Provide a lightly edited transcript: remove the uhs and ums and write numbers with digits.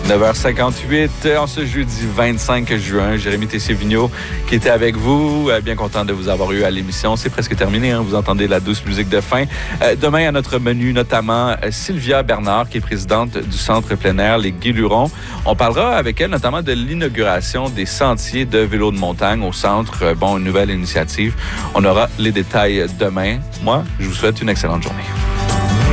9h58 en ce jeudi 25 juin. Jérémy Tessier-Vigneault qui était avec vous. Bien content de vous avoir eu à l'émission. C'est presque terminé. Hein? Vous entendez la douce musique de fin. Demain, à notre menu, notamment Sylvia Bernard, qui est présidente du Centre plein air Les Guilurons. On parlera avec elle notamment de l'inauguration des sentiers de vélo de montagne au centre. Une nouvelle initiative. On aura les détails demain. Moi, je vous souhaite une excellente journée.